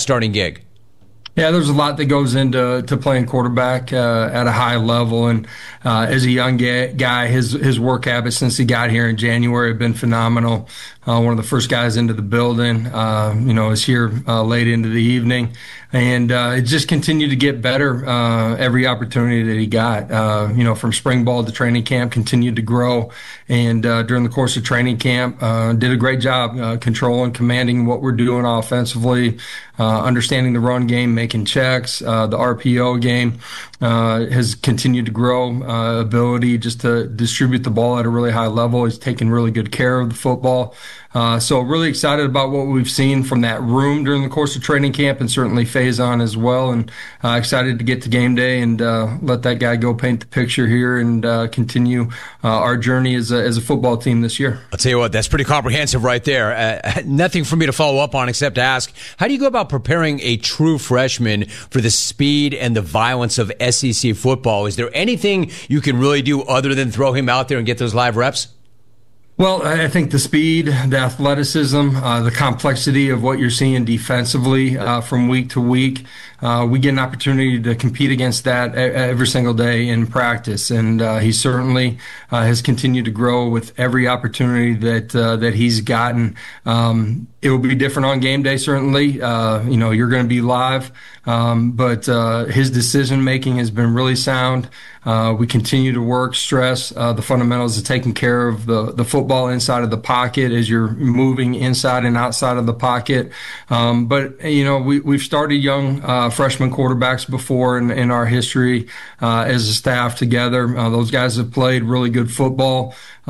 starting gig? Yeah, there's a lot that goes into playing quarterback at a high level, and as a young guy, his work habits since he got here in January have been phenomenal. One of the first guys into the building, is here late into the evening, and it just continued to get better every opportunity that he got. From spring ball to training camp, continued to grow, and during the course of training camp, did a great job controlling, commanding what we're doing offensively, understanding the run game, making checks. The RPO game has continued to grow, ability just to distribute the ball at a really high level. He's taken really good care of the football. So really excited about what we've seen from that room during the course of training camp, and certainly Faison as well. And excited to get to game day and let that guy go paint the picture here and continue our journey as a football team this year. I'll tell you what, that's pretty comprehensive right there. Nothing for me to follow up on except to ask, how do you go about preparing a true freshman for the speed and the violence of SEC football? Is there anything you can really do other than throw him out there and get those live reps? Well, I think the speed, the athleticism, the complexity of what you're seeing defensively from week to week, we get an opportunity to compete against that every single day in practice. And he certainly has continued to grow with every opportunity that he's gotten. It will be different on game day, certainly. You're going to be live. But his decision making has been really sound. We continue to work, stress the fundamentals of taking care of the football inside of the pocket as you're moving inside and outside of the pocket. But we've started young freshman quarterbacks before in our history as a staff together. Those guys have played really good football.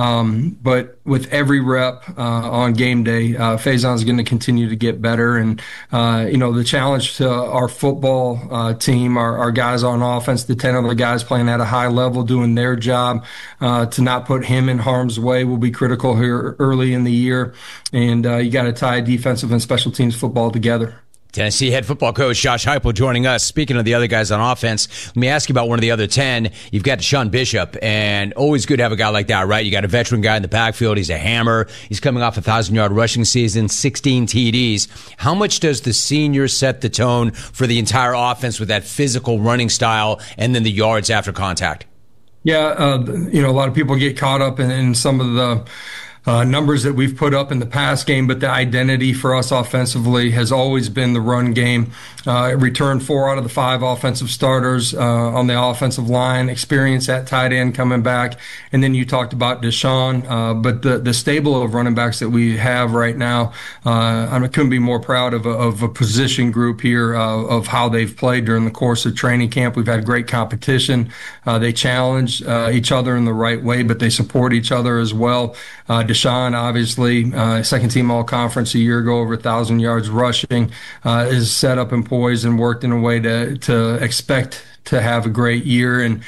But with every rep on game day, Faison's going to continue to get better. And, the challenge to our football team, our guys on offense, the 10 other guys playing at a high level, doing their job, to not put him in harm's way will be critical here early in the year. And you got to tie defensive and special teams football together. Tennessee head football coach Josh Heupel joining us. Speaking of the other guys on offense, let me ask you about one of the other 10. You've got Deshaun Bishop, and always good to have a guy like that, right? You got a veteran guy in the backfield. He's a hammer. He's coming off a 1,000-yard rushing season, 16 TDs. How much does the senior set the tone for the entire offense with that physical running style and then the yards after contact? Yeah, a lot of people get caught up in some of the numbers that we've put up in the pass game, but the identity for us offensively has always been the run game. Returned 4 out of the 5 offensive starters on the offensive line, experience at tight end coming back. And then you talked about Deshaun, but the stable of running backs that we have right now, I couldn't be more proud of a position group here of how they've played during the course of training camp. We've had great competition. They challenge each other in the right way, but they support each other as well. Deshaun, obviously, second team all-conference a year ago, over 1,000 yards rushing, is set up and poised and worked in a way to expect to have a great year. And,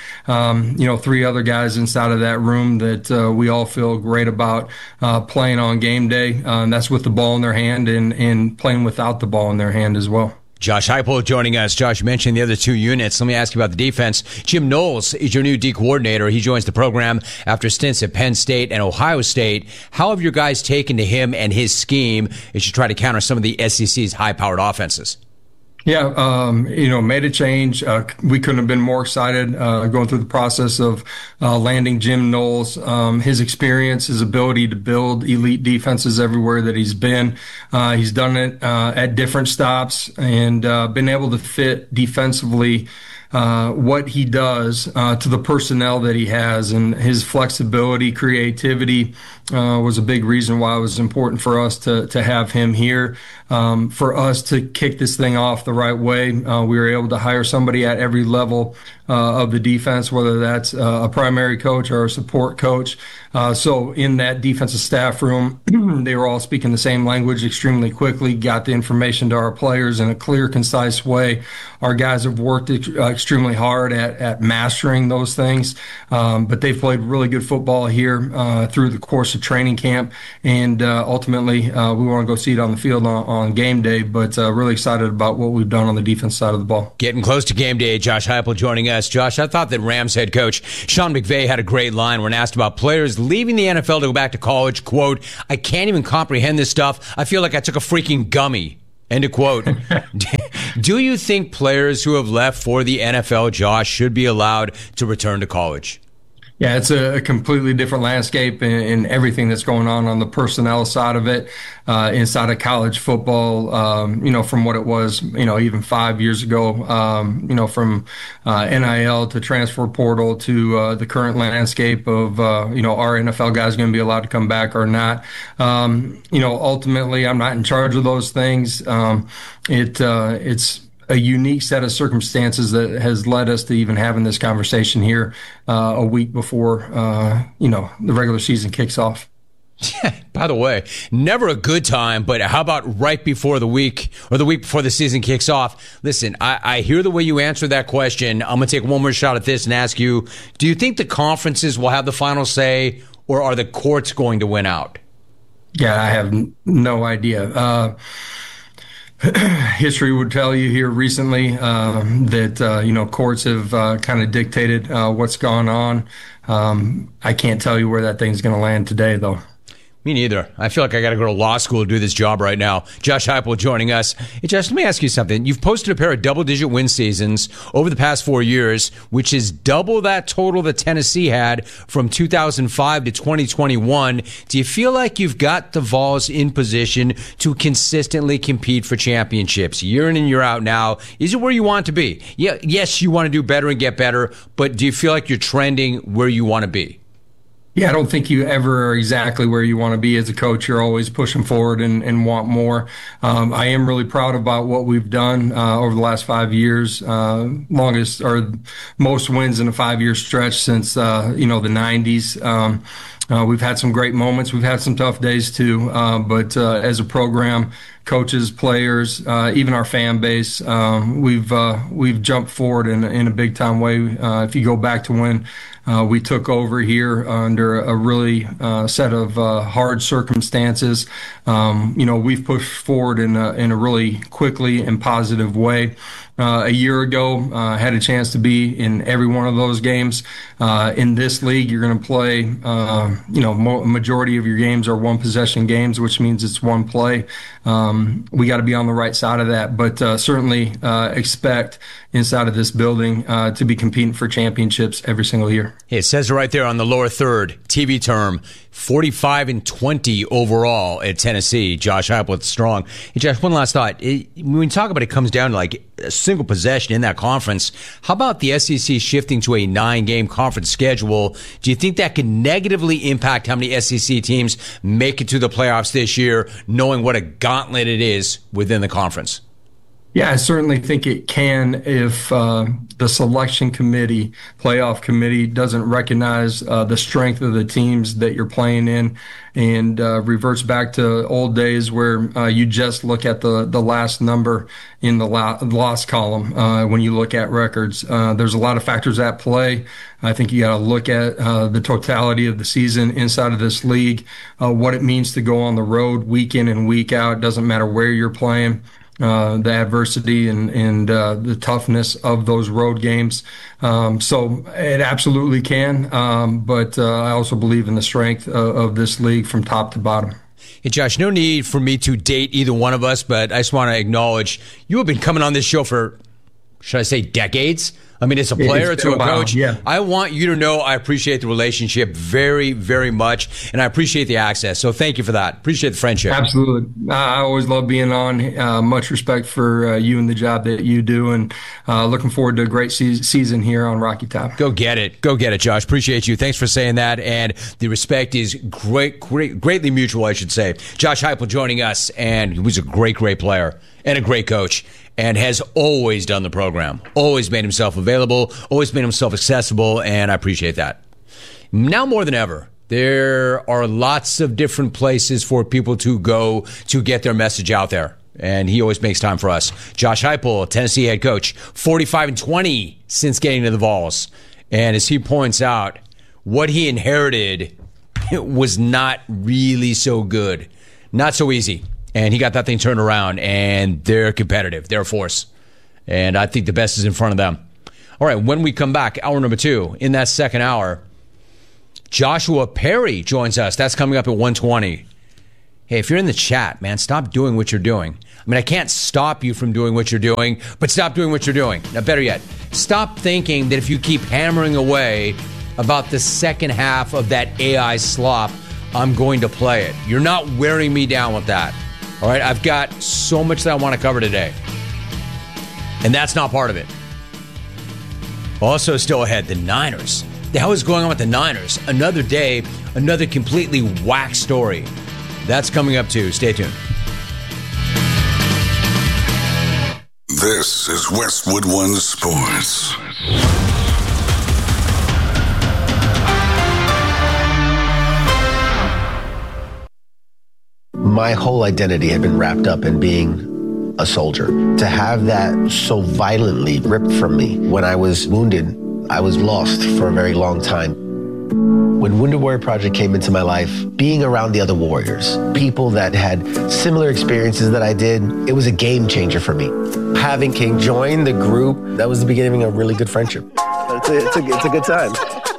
3 other guys inside of that room that we all feel great about playing on game day. And that's with the ball in their hand and playing without the ball in their hand as well. Josh Heupel joining us. Josh, you mentioned the other 2 units. Let me ask you about the defense. Jim Knowles is your new D coordinator. He joins the program after stints at Penn State and Ohio State. How have your guys taken to him and his scheme as you try to counter some of the SEC's high-powered offenses? Yeah, made a change. We couldn't have been more excited going through the process of landing Jim Knowles. His experience, his ability to build elite defenses everywhere that he's been. He's done it at different stops and been able to fit defensively what he does to the personnel that he has, and his flexibility, creativity was a big reason why it was important for us to have him here. For us to kick this thing off the right way, we were able to hire somebody at every level of the defense, whether that's a primary coach or a support coach. So in that defensive staff room, they were all speaking the same language extremely quickly, got the information to our players in a clear, concise way. Our guys have worked extremely hard at mastering those things, but they've played really good football here through the course of training camp, and ultimately we want to go see it on the field on game day, but really excited about what we've done on the defense side of the ball. Getting close to game day, Josh Heupel joining us. Josh, I thought that Rams head coach Sean McVay had a great line when asked about players leaving the NFL to go back to college. Quote, "I can't even comprehend this stuff. I feel like I took a freaking gummy." End of quote. Do you think players who have left for the NFL, Josh, should be allowed to return to college? Yeah, it's a completely different landscape in everything that's going on the personnel side of it, inside of college football, from what it was, even 5 years ago, from NIL to transfer portal to the current landscape of, our NFL guys going to be allowed to come back or not. Ultimately, I'm not in charge of those things. It's a unique set of circumstances that has led us to even having this conversation here a week before, the regular season kicks off. Yeah, by the way, never a good time, but how about right before the week or the week before the season kicks off? Listen, I hear the way you answer that question. I'm going to take one more shot at this and ask you, do you think the conferences will have the final say, or are the courts going to win out? Yeah, I have no idea. History would tell you here recently that courts have kind of dictated what's gone on. I can't tell you where that thing's going to land today, though. Me neither. I feel like I got to go to law school to do this job right now. Josh Heupel joining us. Hey, Josh, let me ask you something. You've posted a pair of double-digit win seasons over the past 4 years, which is double that total that Tennessee had from 2005 to 2021. Do you feel like you've got the Vols in position to consistently compete for championships year in and year out now? Is it where you want to be? Yeah, yes, you want to do better and get better, but do you feel like you're trending where you want to be? Yeah, I don't think you ever are exactly where you want to be as a coach. You're always pushing forward and want more. I am really proud about what we've done over the last 5 years, longest or most wins in a 5-year stretch since, the 90s. We've had some great moments. We've had some tough days too. But as a program, coaches, players, even our fan base, we've jumped forward in a big time way. If you go back to when we took over here under a really set of hard circumstances, we've pushed forward in a really quickly and positive way. A year ago, had a chance to be in every one of those games. In this league, you're going to play, majority of your games are one possession games, which means it's one play. We got to be on the right side of that, but certainly expect inside of this building to be competing for championships every single year. It says it right there on the lower third, TV term, 45-20 overall at Tennessee. Josh Heupel strong. Hey, Josh, one last thought. When we talk about it comes down to like a single possession in that conference, how about the SEC shifting to a 9-game conference schedule? Do you think that can negatively impact how many SEC teams make it to the playoffs this year, knowing what a gauntlet it is within the conference? Yeah, I certainly think it can if the selection committee, playoff committee, doesn't recognize the strength of the teams that you're playing in and reverts back to old days where you just look at the last number in the loss column when you look at records. There's a lot of factors at play. I think you got to look at the totality of the season inside of this league, what it means to go on the road week in and week out. It doesn't matter where you're playing. The adversity and the toughness of those road games. So it absolutely can, but I also believe in the strength of this league from top to bottom. Hey, Josh, no need for me to date either one of us, but I just want to acknowledge you have been coming on this show for, should I say, decades? I mean, as a player to a coach, yeah. I want you to know I appreciate the relationship very, very much, and I appreciate the access. So thank you for that. Appreciate the friendship. Absolutely. I always love being on. Much respect for you and the job that you do, and looking forward to a great season here on Rocky Top. Go get it. Go get it, Josh. Appreciate you. Thanks for saying that, and the respect is greatly mutual, I should say. Josh Heupel joining us, and he was a great player and a great coach, and has always done the program, always made himself available, always made himself accessible, and I appreciate that. Now more than ever, there are lots of different places for people to go to get their message out there, and he always makes time for us. Josh Heupel, Tennessee head coach, 45-20 since getting to the Vols. And as he points out, what he inherited was not really so good, not so easy. And he got that thing turned around, and they're competitive. They're a force. And I think the best is in front of them. All right, when we come back, hour number 2, in that second hour, Joshua Perry joins us. That's coming up at 1:20. Hey, if you're in the chat, man, stop doing what you're doing. I mean, I can't stop you from doing what you're doing, but stop doing what you're doing. Now, better yet, stop thinking that if you keep hammering away about the second half of that AI slop, I'm going to play it. You're not wearing me down with that. All right, I've got so much that I want to cover today. And that's not part of it. Also still ahead, the Niners. The hell is going on with the Niners? Another day, another completely whack story. That's coming up too. Stay tuned. This is Westwood One Sports. My whole identity had been wrapped up in being a soldier. To have that so violently ripped from me when I was wounded, I was lost for a very long time. When Wounded Warrior Project came into my life, being around the other warriors, people that had similar experiences that I did, it was a game changer for me. Having King join the group, that was the beginning of a really good friendship. It's a good time.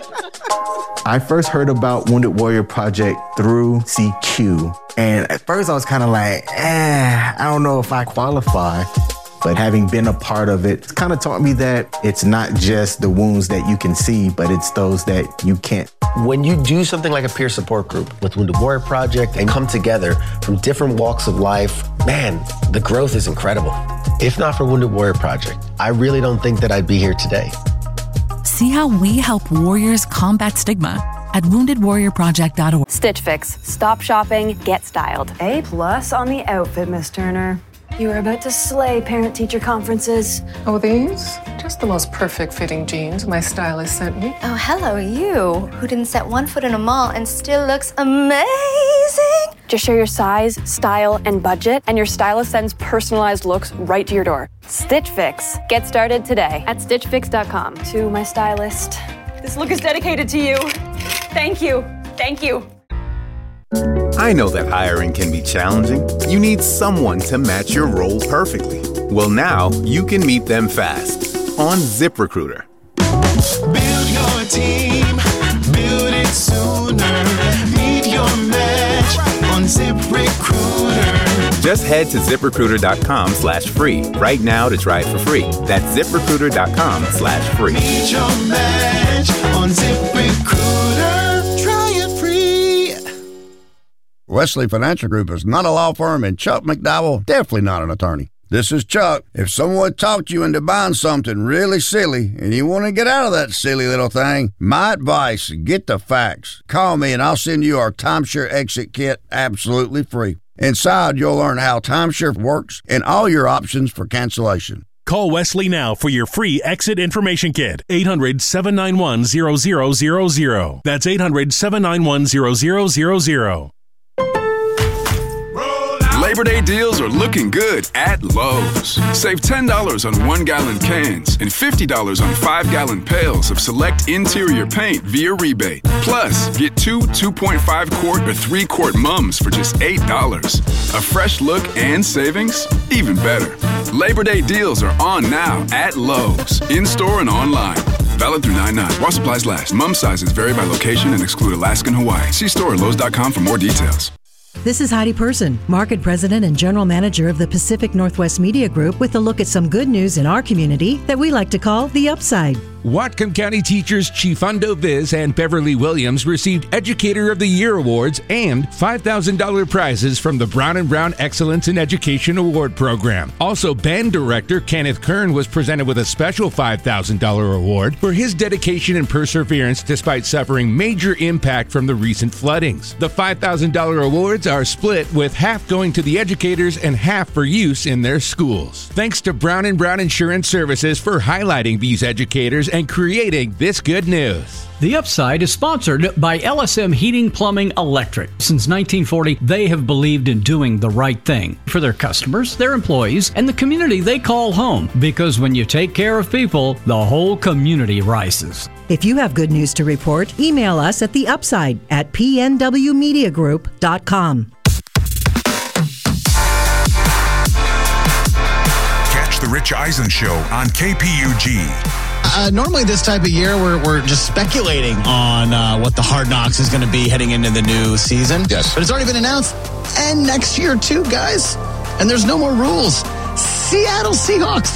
I first heard about Wounded Warrior Project through CQ. And at first I was kind of like, I don't know if I qualify. But having been a part of it, it's kind of taught me that it's not just the wounds that you can see, but it's those that you can't. When you do something like a peer support group with Wounded Warrior Project and come together from different walks of life, man, the growth is incredible. If not for Wounded Warrior Project, I really don't think that I'd be here today. See how we help warriors combat stigma at woundedwarriorproject.org. Stitch Fix. Stop shopping, get styled. A+ on the outfit, Miss Turner. You are about to slay parent-teacher conferences. Oh, these? Just the most perfect fitting jeans my stylist sent me. Oh, hello, you, who didn't set one foot in a mall and still looks amazing. Just share your size, style, and budget, and your stylist sends personalized looks right to your door. Stitch Fix. Get started today at stitchfix.com. To my stylist, this look is dedicated to you. Thank you. Thank you. I know that hiring can be challenging. You need someone to match your role perfectly. Well, now you can meet them fast on ZipRecruiter. Build your team, build it sooner. Meet your match on ZipRecruiter. Just head to ZipRecruiter.com/free right now to try it for free. That's ZipRecruiter.com/free. Meet your match on ZipRecruiter. Try it free. Wesley Financial Group is not a law firm, and Chuck McDowell definitely not an attorney. This is Chuck. If someone talked you into buying something really silly and you want to get out of that silly little thing, my advice, get the facts. Call me and I'll send you our timeshare exit kit absolutely free. Inside, you'll learn how timeshare works and all your options for cancellation. Call Wesley now for your free exit information kit. 800-791-0000. That's 800-791-0000. Labor Day deals are looking good at Lowe's. Save $10 on 1-gallon cans and $50 on 5-gallon pails of select interior paint via rebate. Plus, get 2 2.5-quart or 3-quart mums for just $8. A fresh look and savings? Even better. Labor Day deals are on now at Lowe's, in-store and online. Valid through 9/9. While supplies last. Mum sizes vary by location and exclude Alaska and Hawaii. See store at Lowe's.com for more details. This is Heidi Person, Market President and General Manager of the Pacific Northwest Media Group, with a look at some good news in our community that we like to call the upside. Whatcom County teachers Chifundo Viz and Beverly Williams received Educator of the Year awards and $5,000 prizes from the Brown & Brown Excellence in Education Award Program. Also, band director Kenneth Kern was presented with a special $5,000 award for his dedication and perseverance despite suffering major impact from the recent floodings. The $5,000 awards are split, with half going to the educators and half for use in their schools. Thanks to Brown & Brown Insurance Services for highlighting these educators and creating this good news. The Upside is sponsored by LSM Heating, Plumbing, Electric. Since 1940, they have believed in doing the right thing for their customers, their employees, and the community they call home. Because when you take care of people, the whole community rises. If you have good news to report, email us at theupside@pnwmediagroup.com. Catch The Rich Eisen Show on KPUG. Normally this type of year, we're just speculating on what the Hard Knocks is going to be heading into the new season. Yes. But it's already been announced. and next year too, guys. And there's no more rules. Seattle Seahawks,